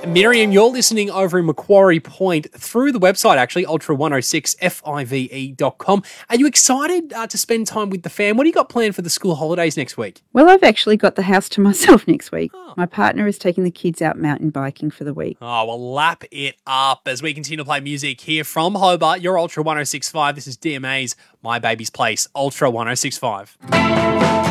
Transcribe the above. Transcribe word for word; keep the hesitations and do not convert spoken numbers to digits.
Miriam, you're listening over in Macquarie Point through the website, actually, ultra one oh six five e dot com. Are you excited uh, to spend time with the fam? What do you got planned for the school holidays next week? Well, I've actually got the house to myself next week. Oh. My partner is taking the kids out mountain biking for the week. Oh, well, lap it up as we continue to play music here from Hobart. You're Ultra one oh six point five. This is D M A's My Baby's Place, Ultra one oh six point five.